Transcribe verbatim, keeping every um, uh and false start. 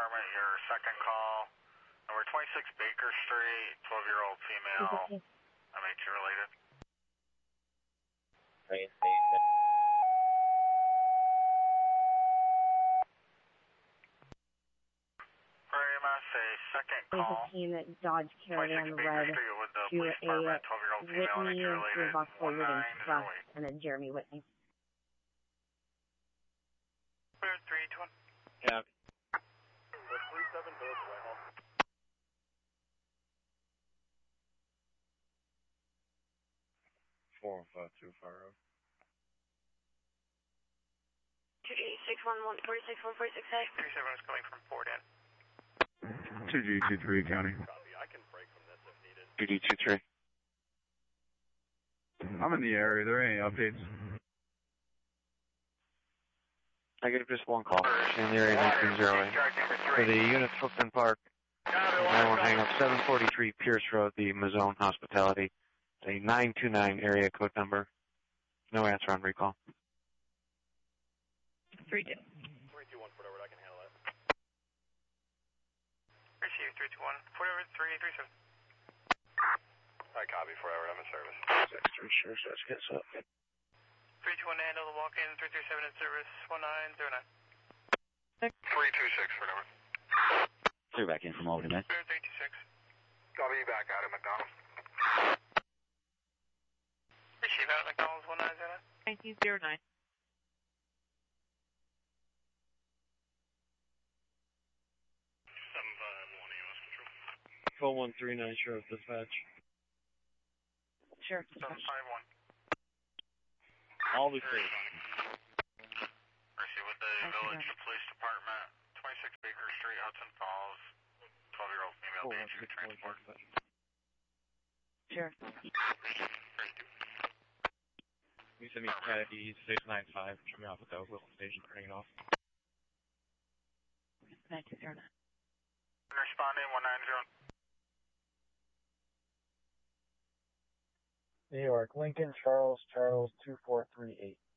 Department, your second call. Number twenty-six Baker Street, twelve-year-old female, M H related. Train station. For A M S, a second There's call. a team at Dodge Caravan Red to a Whitney Revocable Living Trust, and then Jeremy Whitney. three two one. Yeah. three seven Village Whitehall. four five two five road. two G six one one four six one four six eight. three seven is coming from Fort Ann. two G two three County. Copy. I can break from this if needed. two D two three. I'm in the area. Are there any updates? I get just one call. Stanley area nineteen zero eight. For the units hooked in Park. nine one hang up seven forty-three Pierce Road, the Mazzone Hospitality. It's a nine two nine area code number. No answer on recall. three two. three two one, Fort Edward, I can handle that. Receive three two one, Fort Edward, three three seven. I copy, Fort Edward, I'm in service. six three sure, so let's get up. three two one to handle the walk-in, three three seven in service, one nine zero nine. three two six, Fort Edward. Clear back in from Albany, man. three two six. Copy, back out at McDonald's. Receive out at McDonald's, one nine zero nine. nineteen zero nine. seven five one U S Control. four one three nine Sheriff Dispatch. Sure. seven five one. All the same. Receive with the Village Police Department, twenty-six Baker Street, Hudson Falls, twelve-year-old female four one danger six transport. Sure. You send me Kennedy six nine five, coming off at the Wilson Station, turning it off. nineteen zero nine. Responding, one nine zero. New York, Lincoln, Charles, Charles, two four three eight.